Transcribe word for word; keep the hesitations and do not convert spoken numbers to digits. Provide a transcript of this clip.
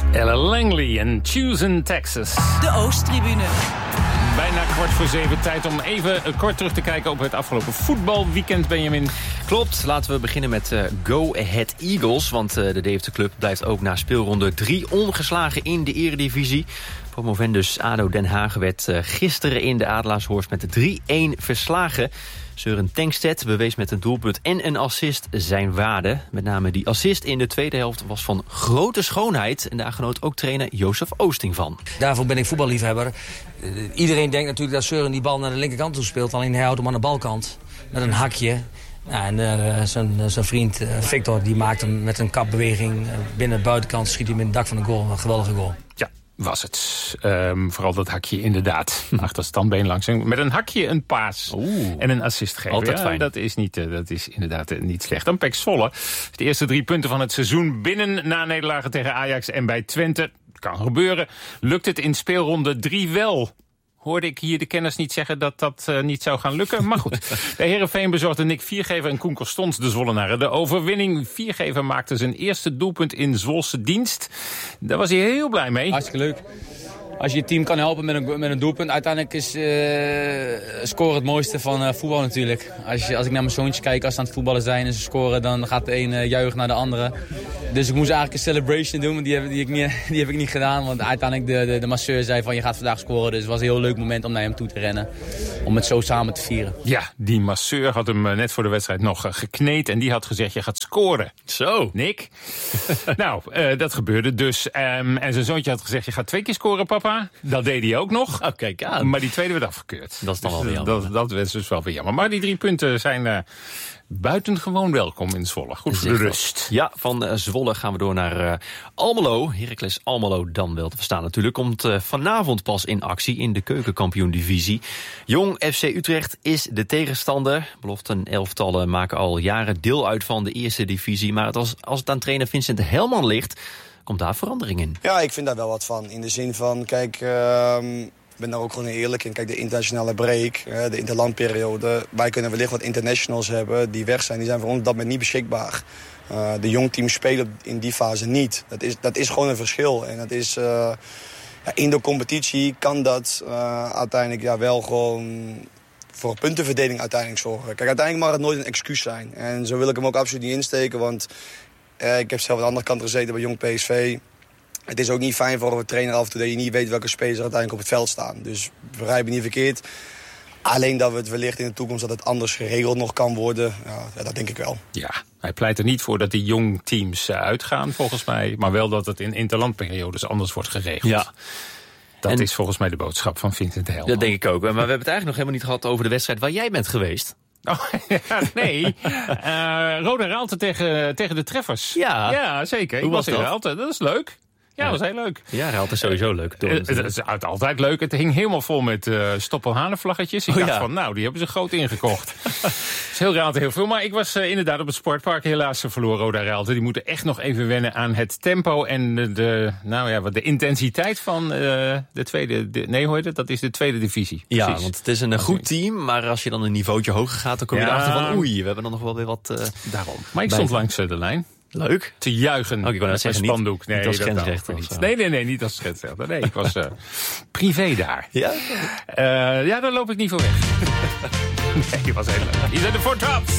Ella Langley en Choosing Texas. De Oosttribune. Bijna kwart voor zeven, tijd om even kort terug te kijken op het afgelopen voetbalweekend, Benjamin. Klopt, laten we beginnen met uh, Go Ahead Eagles. Want uh, de Deventer Club blijft ook na speelronde drie ongeslagen in de eredivisie. Promovendus ADO Den Haag werd uh, gisteren in de Adelaarshorst met drie-een verslagen. Søren Tengstedt bewees met een doelpunt en een assist zijn waarde. Met name die assist in de tweede helft was van grote schoonheid. En daar genoot ook trainer Jozef Oosting van. Daarvoor ben ik voetballiefhebber. Uh, iedereen denkt natuurlijk dat Søren die bal naar de linkerkant toe speelt. Alleen hij houdt hem aan de balkant. Met een hakje. Ja, en uh, zijn, zijn vriend uh, Victor die maakt hem met een kapbeweging. Uh, binnen de buitenkant schiet hij hem in het dak van de goal. Een geweldige goal. Ja, was het. Um, vooral dat hakje inderdaad. Achter het standbeen langs. Met een hakje een paas. Oeh. En een assist geven. Altijd ja, fijn. Dat is, niet, uh, dat is inderdaad uh, niet slecht. Dan P E C Zwolle. De eerste drie punten van het seizoen binnen na nederlagen tegen Ajax en bij Twente. Kan gebeuren. Lukt het in speelronde drie wel? Hoorde ik hier de kenners niet zeggen dat dat uh, niet zou gaan lukken. Maar goed, bij Heerenveen bezorgde Nick Viergever en Koen Costons de Zwollenaren de overwinning. Viergever maakte zijn eerste doelpunt in Zwolse dienst. Daar was hij heel blij mee. Hartstikke leuk. Als je je team kan helpen met een, met een doelpunt. Uiteindelijk is uh, scoren het mooiste van uh, voetbal natuurlijk. Als, je, als ik naar mijn zoontjes kijk, als ze aan het voetballen zijn en ze scoren, dan gaat de een uh, juichen naar de andere. Dus ik moest eigenlijk een celebration doen, maar die heb, die, ik niet, die heb ik niet gedaan. Want uiteindelijk de, de, de masseur zei van je gaat vandaag scoren. Dus het was een heel leuk moment om naar hem toe te rennen. Om het zo samen te vieren. Ja, die masseur had hem uh, net voor de wedstrijd nog uh, gekneed. En die had gezegd je gaat scoren. Zo. Nick. Nou, uh, dat gebeurde dus. Um, en zijn zoontje had gezegd je gaat twee keer scoren, papa. Dat deed hij ook nog. Oh, kijk aan. Maar die tweede werd afgekeurd. Dat is dan wel dus, weer jammer. Dat, dat was dus wel weer jammer. Maar die drie punten zijn uh, buitengewoon welkom in Zwolle. Goed voor de rust. Ja, van uh, Zwolle gaan we door naar uh, Almelo. Heracles Almelo dan wel te verstaan natuurlijk. Komt uh, vanavond pas in actie in de keukenkampioen-divisie. Jong F C Utrecht is de tegenstander. Beloften elftallen maken al jaren deel uit van de eerste divisie. Maar het als, als het aan trainer Vincent Helman ligt, komt daar verandering in. Ja, ik vind daar wel wat van. In de zin van, kijk, uh, ik ben daar ook gewoon eerlijk in. Kijk, de internationale break, uh, de interlandperiode. Wij kunnen wellicht wat internationals hebben die weg zijn. Die zijn voor ons op dat moment niet beschikbaar. Uh, de jongteams spelen in die fase niet. Dat is, dat is gewoon een verschil. En dat is, uh, ja, in de competitie kan dat uh, uiteindelijk ja, wel gewoon voor puntenverdeling uiteindelijk zorgen. Kijk, uiteindelijk mag het nooit een excuus zijn. En zo wil ik hem ook absoluut niet insteken, want Uh, ik heb zelf aan de andere kant gezeten bij Jong P S V. Het is ook niet fijn voor een trainer af en toe dat je niet weet welke spelers er uiteindelijk op het veld staan. Dus begrijp me niet verkeerd. Alleen dat we het wellicht in de toekomst dat het anders geregeld nog kan worden. Ja, ja, dat denk ik wel. Ja, hij pleit er niet voor dat die jong teams uh, uitgaan volgens mij. Maar wel dat het in interlandperiodes anders wordt geregeld. Ja. Dat en is volgens mij de boodschap van Vincent Helman. Dat denk ik ook. Maar we hebben het eigenlijk nog helemaal niet gehad over de wedstrijd waar jij bent geweest. Oh, ja, nee. uh, Roda Raalte tegen, tegen de Treffers. Ja. Ja, zeker. Hoe ik was was in dat? Raalte. Dat is leuk. Ja, dat was heel leuk. Ja, Raalte is sowieso leuk. Uh, het is altijd leuk. Het hing helemaal vol met uh, stoppelhanenvlaggetjes. Ik oh, dacht ja. van, nou, die hebben ze groot ingekocht. Het is heel Raalte heel veel. Maar ik was uh, inderdaad op het sportpark. Helaas verloor Roda Raalte. Die moeten echt nog even wennen aan het tempo en de, de, nou ja, wat de intensiteit van uh, de tweede... De, nee, hoe heet het? Dat is de tweede divisie. Ja, Precies. want het is een goed team. Maar als je dan een niveautje hoger gaat, dan kom je Ja. erachter van oei, we hebben dan nog wel weer wat... Uh, Daarom. Maar ik stond bij... langs uh, de lijn. Leuk. Te juichen. Oh, ik wou net zeggen, niet, spandoek. Nee, niet als dat grensrechter niet. of zo. Nee, nee, nee, niet als grensrechter. Nee, ik was uh, privé daar. Ja? Uh, ja, daar loop ik niet voor weg. Nee, die was heel leuk. Hier zijn de Four Tops.